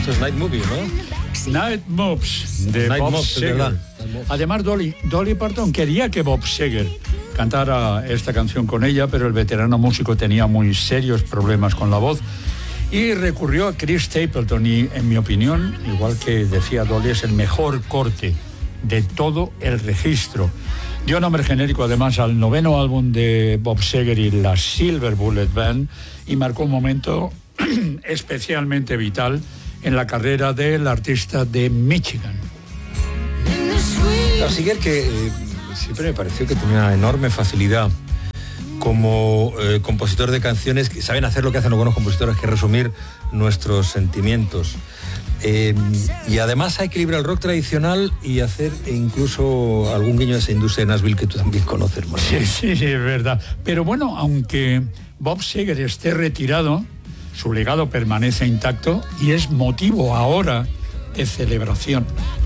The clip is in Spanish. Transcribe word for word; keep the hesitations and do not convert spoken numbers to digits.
Esto es Night Movie, ¿no? Night Moves, de Night Bob Moves, Seger. ¿verdad? Además, Dolly, Dolly Parton quería que Bob Seger cantara esta canción con ella, pero el veterano músico tenía muy serios problemas con la voz y recurrió a Chris Stapleton y, en mi opinión, igual que decía Dolly, es el mejor corte de todo el registro. Dio nombre genérico además al noveno álbum de Bob Seger y la Silver Bullet Band y marcó un momento especialmente vital en la carrera del artista de Michigan. A Seger, que eh, siempre me pareció que tenía una enorme facilidad como eh, compositor de canciones que saben hacer lo que hacen los buenos compositores, que es resumir nuestros sentimientos. Eh, y además a equilibrar el rock tradicional y hacer incluso algún guiño a esa industria de Nashville que tú también conoces, Manuel. Sí, sí, sí, es verdad. Pero bueno, aunque Bob Seger esté retirado, su legado permanece intacto y es motivo ahora de celebración.